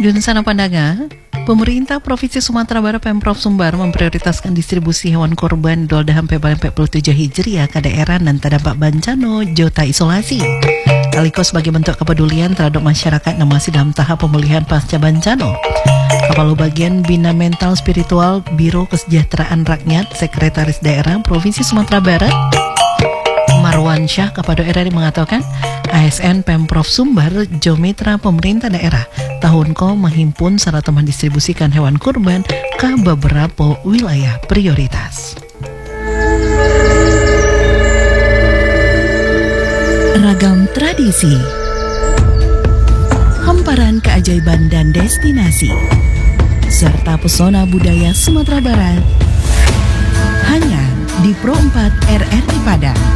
Dun sana pandaga, pemerintah Provinsi Sumatera Barat Pemprov Sumbar memprioritaskan distribusi hewan kurban Dolda sampai 47 Hijriah ke daerah dan terdampak bencana jota isolasi. Kaliko sebagai bentuk kepedulian terhadap masyarakat yang masih dalam tahap pemulihan pasca bencana. Kepala Bagian Bina Mental Spiritual Biro Kesejahteraan Rakyat Sekretaris Daerah Provinsi Sumatera Barat Marwan Syah kepada RRI mengatakan ASN Pemprov Sumbar Jomitra pemerintah daerah tahun ko menghimpun serta mendistribusikan hewan kurban ke beberapa wilayah prioritas. Ragam tradisi, hamparan keajaiban dan destinasi, serta pesona budaya Sumatera Barat hanya di Pro 4 RRI Padang.